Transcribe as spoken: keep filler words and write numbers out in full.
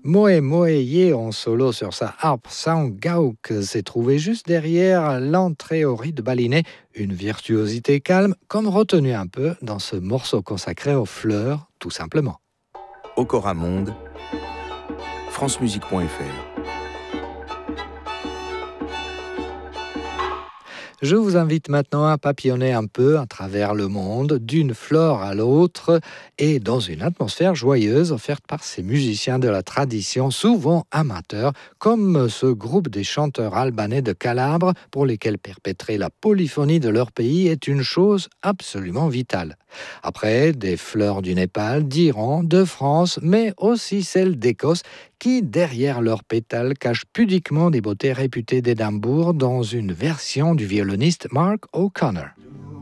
Moe Moe Ye en solo sur sa harpe Sound Gauk s'est trouvé juste derrière l'entrée au rite baliné, une virtuosité calme comme retenue un peu dans ce morceau consacré aux fleurs, tout simplement. Okora Monde, francemusique point f r. Je vous invite maintenant à papillonner un peu à travers le monde, d'une flore à l'autre, et dans une atmosphère joyeuse offerte par ces musiciens de la tradition, souvent amateurs, comme ce groupe des chanteurs albanais de Calabre, pour lesquels perpétrer la polyphonie de leur pays est une chose absolument vitale. Après, des fleurs du Népal, d'Iran, de France, mais aussi celles d'Écosse, qui, derrière leurs pétales, cachent pudiquement des beautés réputées d'Édimbourg dans une version du violoniste Mark O'Connor.